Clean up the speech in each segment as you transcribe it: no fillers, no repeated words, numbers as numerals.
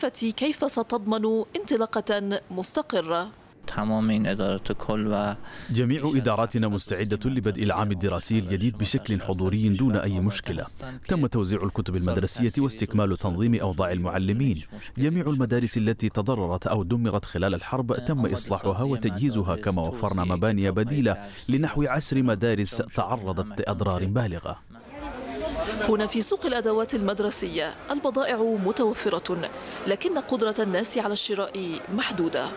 لمعرفة كيف ستضمن انطلاقة مستقرة. جميع إداراتنا مستعدة لبدء العام الدراسي الجديد بشكل حضوري دون أي مشكلة. تم توزيع الكتب المدرسية واستكمال تنظيم أوضاع المعلمين. جميع المدارس التي تضررت أو دمرت خلال الحرب تم إصلاحها وتجهيزها، كما وفرنا مباني بديلة لنحو 10 مدارس تعرضت لأضرار بالغة. هنا في سوق الأدوات المدرسية البضائع متوفرة، لكن قدرة الناس على الشراء محدودة.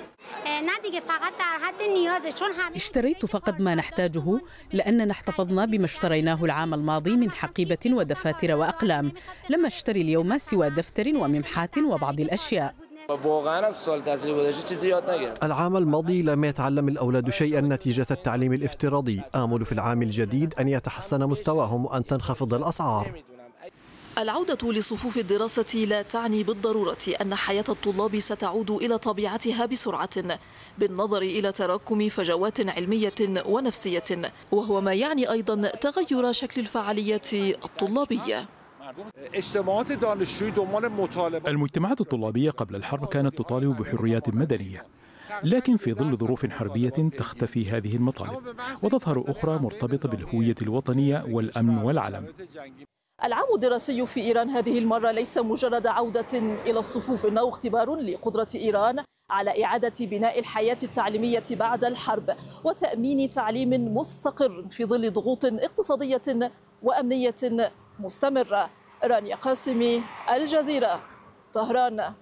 اشتريت فقط ما نحتاجه لأننا احتفظنا بما اشتريناه العام الماضي من حقيبة ودفاتر وأقلام. لم اشتري اليوم سوى دفتر وممحات وبعض الأشياء. العام الماضي لم يتعلم الأولاد شيئا نتيجة التعليم الافتراضي. آمل في العام الجديد أن يتحسن مستواهم وأن تنخفض الأسعار. العودة لصفوف الدراسة لا تعني بالضرورة أن حياة الطلاب ستعود إلى طبيعتها بسرعة، بالنظر إلى تراكم فجوات علمية ونفسية، وهو ما يعني أيضا تغير شكل الفعاليات الطلابية. المجتمعات الطلابية قبل الحرب كانت تطالب بحريات مدنية، لكن في ظل ظروف حربية تختفي هذه المطالب وتظهر أخرى مرتبطة بالهوية الوطنية والأمن والعلم. العام الدراسي في إيران هذه المرة ليس مجرد عودة إلى الصفوف، إنه اختبار لقدرة إيران على إعادة بناء الحياة التعليمية بعد الحرب وتأمين تعليم مستقر في ظل ضغوط اقتصادية وأمنية مستمرة. رانيا قاسمي، الجزيرة، طهران.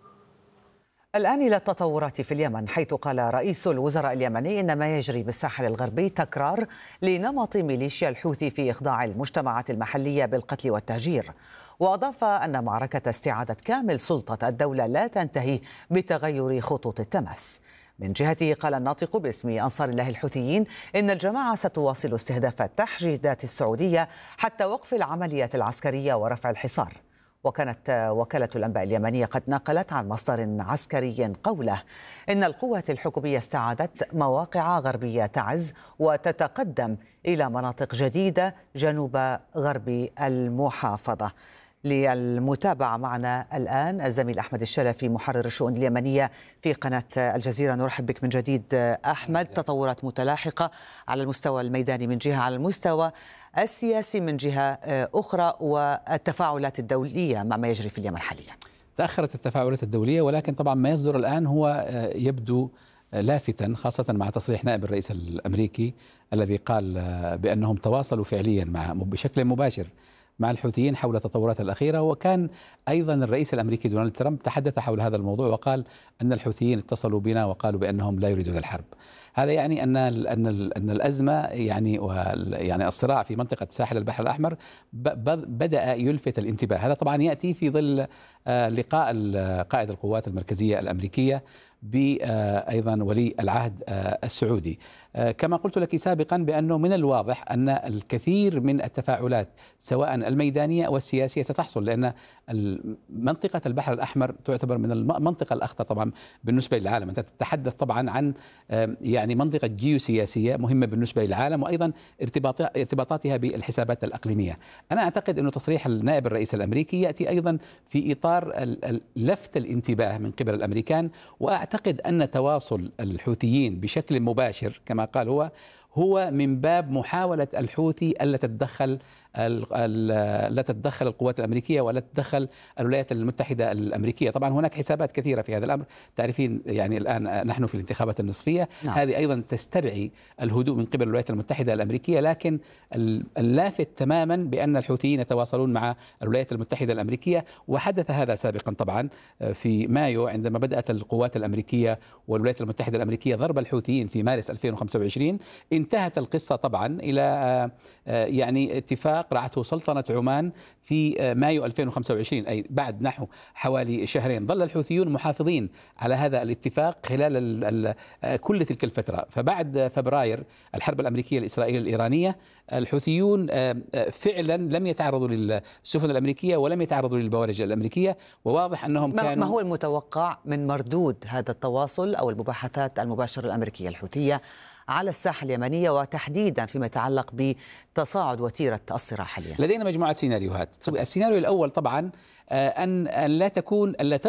الآن إلى التطورات في اليمن، حيث قال رئيس الوزراء اليمني إن ما يجري بالساحل الغربي تكرار لنمط ميليشيا الحوثي في إخضاع المجتمعات المحلية بالقتل والتهجير. وأضاف أن معركة استعادة كامل سلطة الدولة لا تنتهي بتغير خطوط التماس. من جهته قال الناطق باسم أنصار الله الحوثيين إن الجماعة ستواصل استهداف التحشيدات السعودية حتى وقف العمليات العسكرية ورفع الحصار. وكانت وكالة الأنباء اليمنية قد نقلت عن مصدر عسكري قوله إن القوات الحكومية استعادت مواقع غربية تعز وتتقدم إلى مناطق جديدة جنوب غرب المحافظة. للمتابعة معنا الآن الزميل أحمد الشلفي محرر الشؤون اليمنية في قناة الجزيرة. نرحب بك من جديد أحمد. تطورات متلاحقة على المستوى الميداني من جهة، على المستوى السياسي من جهة أخرى، والتفاعلات الدولية مع ما يجري في اليمن حاليا. تأخرت التفاعلات الدولية، ولكن طبعا ما يصدر الآن هو يبدو لافتا، خاصة مع تصريح نائب الرئيس الأمريكي الذي قال بأنهم تواصلوا فعليا بشكل مباشر مع الحوثيين حول التطورات الأخيرة. وكان أيضا الرئيس الأمريكي دونالد ترامب تحدث حول هذا الموضوع وقال أن الحوثيين اتصلوا بنا وقالوا بأنهم لا يريدون الحرب. هذا يعني أن الأزمة يعني الصراع في منطقة ساحل البحر الأحمر بدأ يلفت الانتباه. هذا طبعا يأتي في ظل لقاء قائد القوات المركزية الأمريكية بأيضا ولي العهد السعودي. كما قلت لك سابقا بأنه من الواضح أن الكثير من التفاعلات سواء الميدانية والسياسية ستحصل، لأن منطقة البحر الأحمر تعتبر من المنطقة الأخطر طبعا بالنسبة للعالم. أنت تتحدث طبعا عن يعني منطقة جيوسياسية مهمة بالنسبة للعالم، وأيضا ارتباطاتها بالحسابات الأقليمية. أنا أعتقد أن تصريح النائب الرئيس الأمريكي يأتي أيضا في إطار لفت الانتباه من قبل الأمريكان، وأعتقد أن تواصل الحوثيين بشكل مباشر كما قال هو من باب محاولة الحوثي لا تتدخل القوات الأمريكية ولا تتدخل الولايات المتحدة الأمريكية. طبعا هناك حسابات كثيرة في هذا الأمر، تعرفين يعني الآن نحن في الانتخابات النصفية. نعم. هذه أيضا تستدعي الهدوء من قبل الولايات المتحدة الأمريكية، لكن اللافت تماما بأن الحوثيين يتواصلون مع الولايات المتحدة الأمريكية. وحدث هذا سابقا طبعا في مايو عندما بدأت القوات الأمريكية والولايات المتحدة الأمريكية ضرب الحوثيين في مارس 2025. انتهت القصة طبعا إلى يعني اتفاق رعته سلطنة عمان في مايو 2025، أي بعد نحو حوالي شهرين. ظل الحوثيون محافظين على هذا الاتفاق خلال كل تلك الفترة. فبعد فبراير الحرب الأمريكية الإسرائيلية الإيرانية الحوثيون فعلا لم يتعرضوا للسفن الأمريكية ولم يتعرضوا للبوارج الأمريكية، وواضح أنهم كانوا. ما هو المتوقع من مردود هذا التواصل أو المباحثات المباشرة الأمريكية الحوثية على الساحة اليمنية، وتحديدا فيما يتعلق بتصاعد وتيرة الصراع حاليا؟ لدينا مجموعة سيناريوهات. السيناريو الأول طبعا أن لا